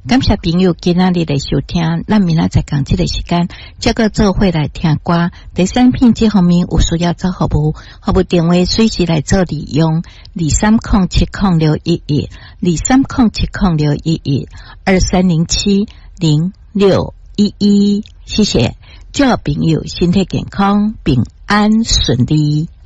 感谢朋友今仔日的收听，咱明仔载讲这个时间，这个做伙来听歌。第三片这方面有需要做服务电话随时来做利用23070611 23070611 23070611，谢谢。祝朋友身体健康，平安顺利。